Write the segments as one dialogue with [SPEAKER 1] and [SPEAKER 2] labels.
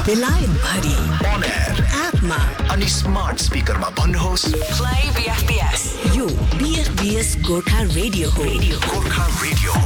[SPEAKER 1] बेलायत भरि
[SPEAKER 2] On air
[SPEAKER 1] एपमा
[SPEAKER 2] अनि स्मार्ट स्पिकरमा भन्नुहोस्
[SPEAKER 1] प्ले BFBS यो BFBS गोर्खा रेडियो हो
[SPEAKER 2] गोर्खा रेडियो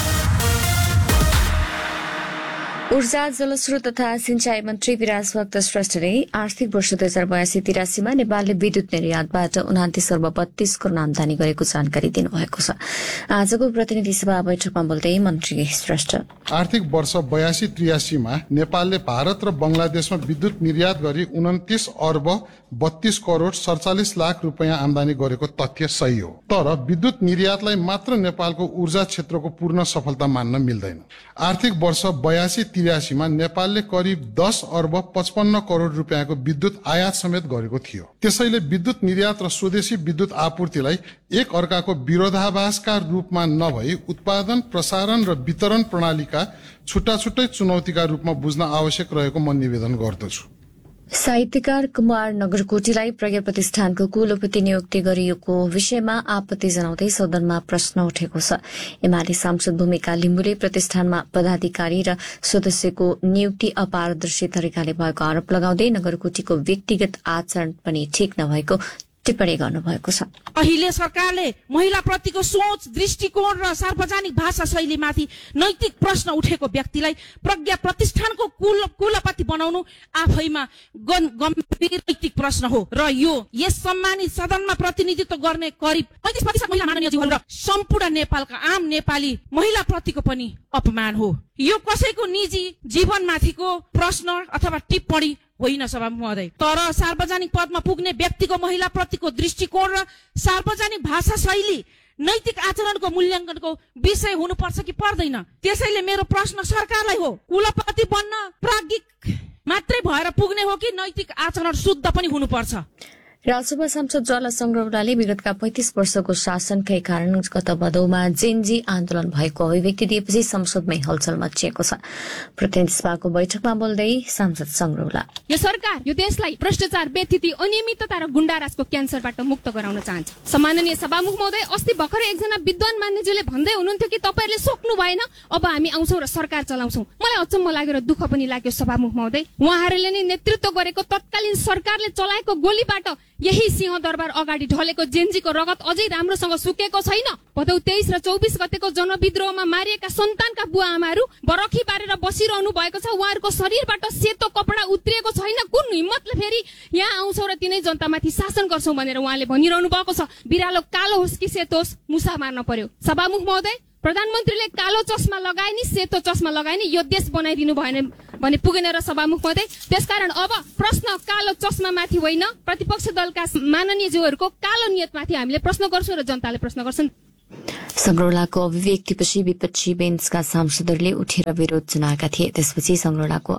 [SPEAKER 3] ऊर्जा जलस्रोत तथा सिंचाई मन्त्री विराज भक्त श्रेष्ठले आर्थिक वर्ष 2082-83 मा नेपालले विद्युत निर्यातबाट 29 अर्ब 32 करोड़ आमदानी गरेको जानकारी दिनुभएको छ। आजको प्रतिनिधि सभा बैठकमा बोल्दै मन्त्री श्रेष्ठ
[SPEAKER 4] आर्थिक वर्ष 82-83 मा नेपालले भारत र बंगलादेशमा विद्युत निर्यात गरी 29 अर्ब 32 करोड़ 47 लाख रुपैयाँ आमदानी गरेको तथ्य सही हो, तर विद्युत निर्यातलाई मात्र नेपालको ऊर्जा क्षेत्रको पूर्ण सफलता मान्न मिल्दैन। आर्थिक वर्ष 82-83 मा नेपालले करिब 10 अर्ब 55 करोड़ रुपैयाँको विद्युत आयात समेत गरेको थियो। त्यसैले विद्युत निर्यात र स्वदेशी विद्युत आपूर्तिलाई एक अर्काको विरोधाभासका रूपमा नभई उत्पादन, प्रसारण र वितरण प्रणालीका छुट्टा-छुट्टै चुनौतीका रूपमा बुझ्न आवश्यक रहेको म निवेदन गर्दछु।
[SPEAKER 3] साहित्यकार कुमार नगरकोटीलाई प्रज्ञा प्रतिष्ठानको कुलपति नियुक्ति गरिएको विषयमा आपत्ति जनाउँदै सदनमा प्रश्न उठेको छ। एमाले सांसद भूमिका लिम्बुले प्रतिष्ठानमा पदाधिकारी र सदस्यको नियुक्ति अपारदर्शी तरिकाले भएको आरोप लगाउँदै नगरकोटीको व्यक्तिगत आचरण पनि ठिक नभएको टिप्पणी गर्नुभएको छ।
[SPEAKER 5] अहिले सरकारले महिला प्रतिको सोच, दृष्टिकोण र सार्वजनिक भाषा शैलीमाथि नैतिक प्रश्न उठेको व्यक्तिलाई प्रज्ञा प्रतिष्ठानको कुलपति बनाउनु आफैमा गम्भीर नैतिक प्रश्न हो र यो यस सम्मानित सदनमा प्रतिनिधित्व गर्ने करिब 35% महिला माननीयज्यूहरू र सम्पूर्ण नेपालका आम नेपाली महिला प्रतिको पनि अपमान हो। यो कसैको निजी जीवनमाथिको प्रश्न अथवा टिप्पणी होइन सभामुख महोदय, तर सार्वजनिक पदमा पुग्ने व्यक्तिको महिला प्रतिको दृष्टिकोण र सार्वजनिक भाषा शैली नैतिक आचरणको मूल्याङ्कनको विषय हुनुपर्छ कि पर्दैन? त्यसैले मेरो प्रश्न सरकारलाई हो, कुलपति बन्न प्राज्ञिक मात्रै भएर पुग्ने हो कि नैतिक आचरण शुद्ध पनि हुनुपर्छ?
[SPEAKER 3] राजसभा सांसद ज्वाला संग्रौलाले विगतका 35 वर्षको शासनकै कारण गत भदौमा जेनजी आन्दोलन भएको अभिव्यक्ति दिएपछि संसदमै हलचल मचिएको छ। प्रतिनिधि सभाको बैठकमा बोल्दै सांसद संग्रौला
[SPEAKER 6] यो सरकार यो देशलाई भ्रष्टाचार, बेथिति, अनियमितता र गुण्डाराजको क्यान्सरबाट मुक्त गराउन चाहन्छ। सम्माननीय सभामुख महोदय, अस्ति भर्खरै एकजना विद्वान मान्यज्यूले भन्दै हुनुहुन्थ्यो कि तपाईहरुले सोक्नु भएन, अब हामी आउँछौं र सरकार चलाउँछौं। मलाई अचम्म लाग्यो र दुःख पनि लाग्यो सभामुख महोदय, उहाँहरूले नै नेतृत्व गरेको तत्कालीन सरकारले चलाएको गोलीबाट यही सिंहदरबार अगाडि ढलेको जेनजीको रगत अझै राम्रोसँग सुकेको छैन। भदौ 23 र 24 गतेको जनविद्रोहमा मारिएका सन्तानका बुवा आमाहरू बरखी बारेर बसिरहनु भएको छ। उहाँहरूको शरीरबाट सेतो कपडा उत्रिएको छैन। कुन हिम्मतले फेरि यहाँ आउँछौ र तिनै जनतामाथि शासन गर्छौ भनेर उहाँले भनिरहनु भएको छ। बिरालो कालो होस् कि सेतो होस्, मुसा मार्न पर्यो। सभामुख महोदय, प्रधानमन्त्रीले कालो चस्मा लगाए नि सेतो चस्मा लगाए नि यो देश बनाइदिनु भएन भने पुगेन र सभामुख महोदय। त्यसकारण अब प्रश्न कालो चस्मा माथि होइन, प्रतिपक्ष दलका माननीयज्यूहरूको कालो नियतमाथि हामीले प्रश्न गर्छौं र जनताले प्रश्न गर्छन्।
[SPEAKER 3] संग्रौलाको अभिव्यक्तिपछि विपक्षी बेन्चका सांसदहरूले उठेर विरोध जनाएका थिए। त्यसपछि संग्रौलाको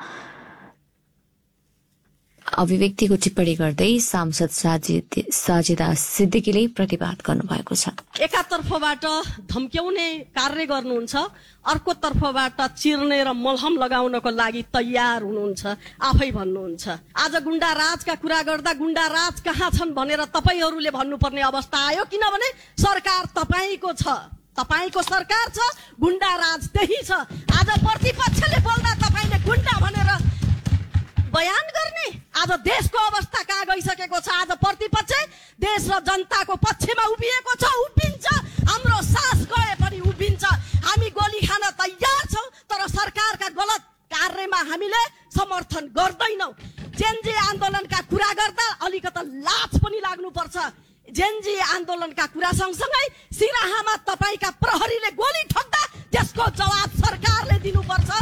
[SPEAKER 3] अभिव्यक्तिको टिप्पणी गर्दै सांसद साजिदा सिद्दिकीले प्रतिवाद गर्नुभएको छ।
[SPEAKER 7] एकातर्फबाट धम्क्याउने कार्य गर्नुहुन्छ, अर्को तर्फबाट चिर्ने र मलहम लगाउनको लागि तयार हुनुहुन्छ, आफै भन्नुहुन्छ। आज गुण्डा राजका कुरा गर्दा गुण्डा राज कहाँ छन् भनेर तपाईहरूले भन्नुपर्ने अवस्था आयो, किनभने सरकार तपाईको छ, तपाईको सरकार छ, गुण्डा राज त्यही छ। आज प्रतिपक्षले बोल्दा तपाईले गुण्डा भनेर बयान गर्ने? आज देशको अवस्था कहाँ गइसकेको छ? आज प्रतिपक्ष देश र जनताको पक्षमा उभिएको छ, उभिन्छ। हाम्रो सास गए पनि उभिन्छ। हामी गोली खान तयार छौं, तर सरकारका गलत कार्यमा हामीले समर्थन गर्दैनौं। जेनजी आन्दोलनका कुरा गर्दा अलिकति लाज पनि लाग्नुपर्छ। जेनजी आन्दोलनका कुरा सँगसँगै सिराहामा तपाईका प्रहरीले गोली ठोक्दा त्यसको जवाब सरकारले दिनुपर्छ।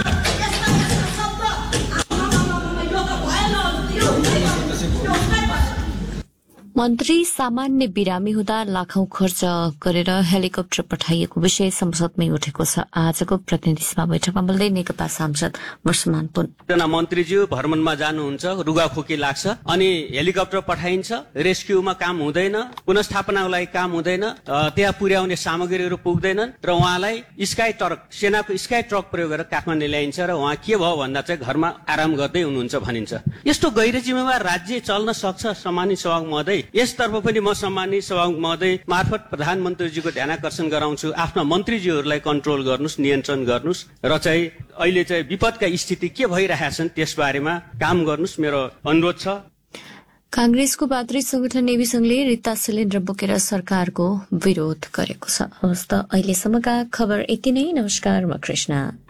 [SPEAKER 3] मन्त्री सामान्य बिरामी हुँदा लाखौं खर्च गरेर हेलिकप्टर पठाइएको विषय संसदमै उठेको छ। आजको प्रतिनिधि सभा बैठकमा बोल्दै नेकपा सांसद वर्षमान पुन
[SPEAKER 8] मन्त्रीज्यू भ्रमणमा जानुहुन्छ, रुगाखोकी लाग्छ अनि हेलिकप्टर पठाइन्छ, रेस्क्युमा काम हुँदैन, पुनर्स्थापनाको लागि काम हुँदैन, त्यहाँ पुर्याउने सामग्रीहरू पुग्दैनन् र उहाँलाई स्काई ट्रक, सेनाको स्काई ट्रक प्रयोग गरेर काठमाडौँ ल्याइन्छ र उहाँ के भयो भन्दा चाहिँ घरमा आराम गर्दै हुनुहुन्छ भनिन्छ। यस्तो गैर जिम्मेवार राज्य चल्न सक्छ? सम्मानित सभामुख महोदय, यसतर्फ पनि म सम्मानित सभामुख महोदय मार्फत प्रधानमन्त्रीजीको ध्यानाकर्षण गराउँछु, आफ्ना मन्त्रीज्यूहरूलाई कन्ट्रोल गर्नुस्, नियन्त्रण गर्नुस् र चाहिँ अहिले चाहिँ विपदका स्थिति के भइरहेका छन् त्यसबारेमा काम गर्नुस् मेरो अनुरोध छ।
[SPEAKER 3] कांग्रेसको पात्री संगठन नेवी संघले रित्ता सिलिन्डर बोकेर सरकारको विरोध गरेको छ। हवस् त अहिलेसम्मका खबर यति नै। नमस्कार, म कृष्ण।